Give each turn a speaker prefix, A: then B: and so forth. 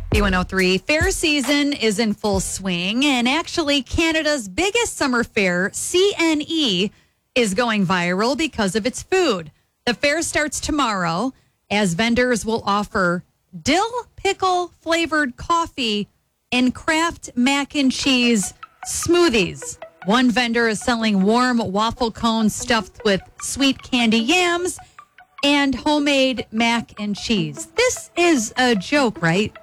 A: B103 fair season is in full swing, and actually Canada's biggest summer fair, CNE, is going viral because of its food. The fair starts tomorrow as vendors will offer dill pickle flavored coffee and craft mac and cheese smoothies. One vendor is selling warm waffle cones stuffed with sweet candy yams and homemade mac and cheese. This is a joke, right?